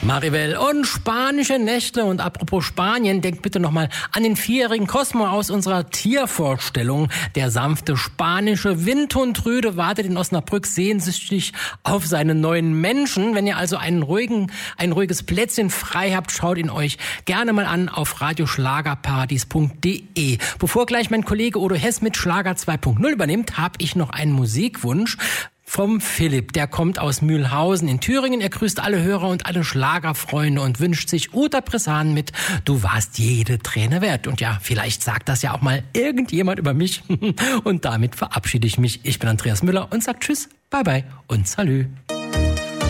Maribel und spanische Nächte. Und apropos Spanien, denkt bitte nochmal an den 4-jährigen Cosmo aus unserer Tiervorstellung. Der sanfte spanische Windhund Rüde wartet in Osnabrück sehnsüchtig auf seinen neuen Menschen. Wenn ihr also ein ruhiges Plätzchen frei habt, schaut ihn euch gerne mal an auf radioschlagerparadies.de. Bevor gleich mein Kollege Odo Hess mit Schlager 2.0 übernimmt, habe ich noch einen Musikwunsch vom Philipp. Der kommt aus Mühlhausen in Thüringen. Er grüßt alle Hörer und alle Schlagerfreunde und wünscht sich Uta Brissan mit Du warst jede Träne wert. Und ja, vielleicht sagt das ja auch mal irgendjemand über mich. Und damit verabschiede ich mich. Ich bin Andreas Müller und sag Tschüss, Bye bye und Salü.